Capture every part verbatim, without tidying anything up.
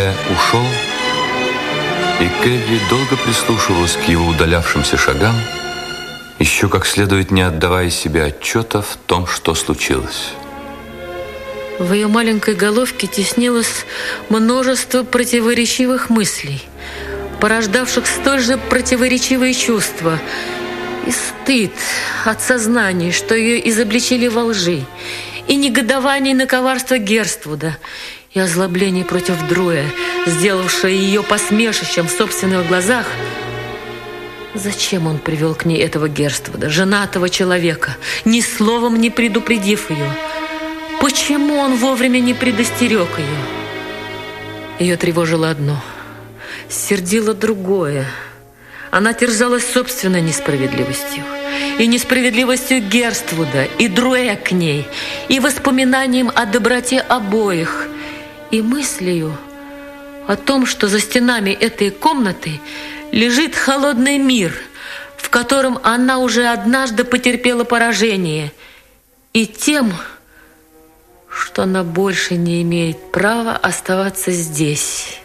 Друэ ушел, и Керри долго прислушивалась к его удалявшимся шагам, еще как следует не отдавая себе отчета в том, что случилось. В ее маленькой головке теснилось множество противоречивых мыслей, порождавших столь же противоречивые чувства. И стыд от сознания, что ее изобличили во лжи, и негодование на коварство Герствуда, и озлобление против Друэ, сделавшее ее посмешищем в собственных глазах. Зачем он привел к ней этого Герствуда, женатого человека, ни словом не предупредив ее? Почему он вовремя не предостерег ее? Ее тревожило одно, сердило другое. Она терзалась собственной несправедливостью, и несправедливостью Герствуда, и Друэ к ней, и воспоминанием о доброте обоих, и мыслью о том, что за стенами этой комнаты лежит холодный мир, в котором она уже однажды потерпела поражение, и тем, что она больше не имеет права оставаться здесь.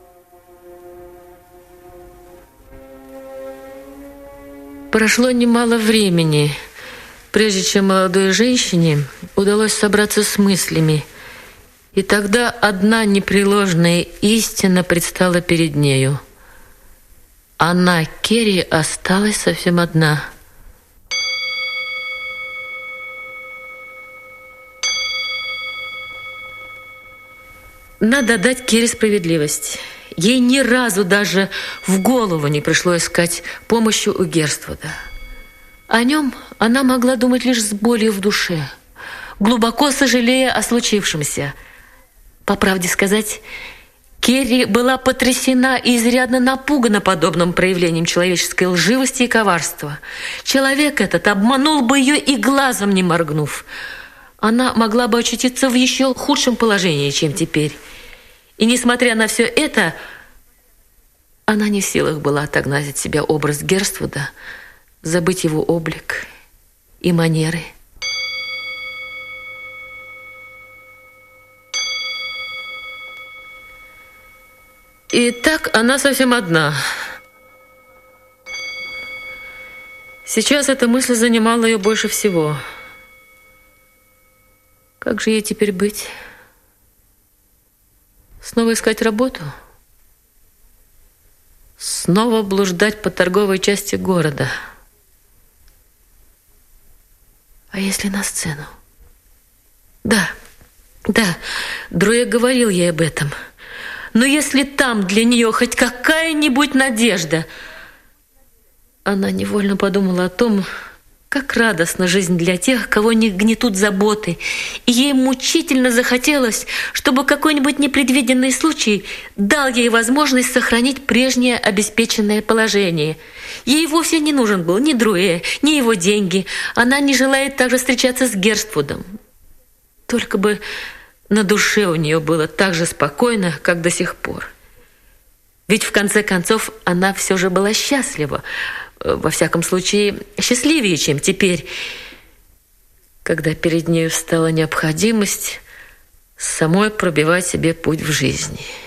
Прошло немало времени, прежде чем молодой женщине удалось собраться с мыслями, и тогда одна непреложная истина предстала перед нею. Она, Керри, осталась совсем одна. Надо дать Керри справедливость. Ей ни разу даже в голову не пришло искать помощи у Герствуда. О нем она могла думать лишь с болью в душе, глубоко сожалея о случившемся. По правде сказать, Керри была потрясена и изрядно напугана подобным проявлением человеческой лживости и коварства. Человек этот обманул бы ее и глазом не моргнув. Она могла бы очутиться в еще худшем положении, чем теперь. И несмотря на все это, она не в силах была отогнать от себя образ Герствуда, забыть его облик и манеры. И так она совсем одна. Сейчас эта мысль занимала ее больше всего. Как же ей теперь быть? Снова искать работу? Снова блуждать по торговой части города? А если на сцену? Да, да, Друэ говорил ей об этом. Но если там для нее хоть какая-нибудь надежда... Она невольно подумала о том, как радостна жизнь для тех, кого не гнетут заботы. И ей мучительно захотелось, чтобы какой-нибудь непредвиденный случай дал ей возможность сохранить прежнее обеспеченное положение. Ей вовсе не нужен был ни Друэ, ни его деньги. Она не желает также встречаться с Герствудом. Только бы на душе у нее было так же спокойно, как до сих пор. Ведь в конце концов она все же была счастлива. Во всяком случае, счастливее, чем теперь, когда перед нею встала необходимость самой пробивать себе путь в жизни.